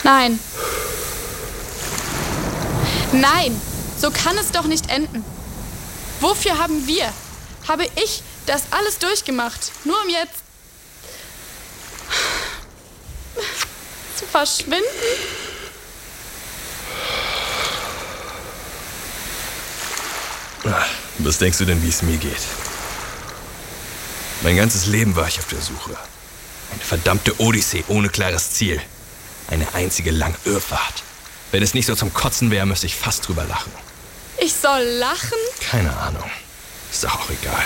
Nein. Nein, so kann es doch nicht enden. Wofür habe ich das alles durchgemacht, nur um jetzt zu verschwinden? Was denkst du denn, wie es mir geht? Mein ganzes Leben war ich auf der Suche. Eine verdammte Odyssee ohne klares Ziel. Eine einzige lange Irrfahrt. Wenn es nicht so zum Kotzen wäre, müsste ich fast drüber lachen. Ich soll lachen? Keine Ahnung. Ist doch auch egal.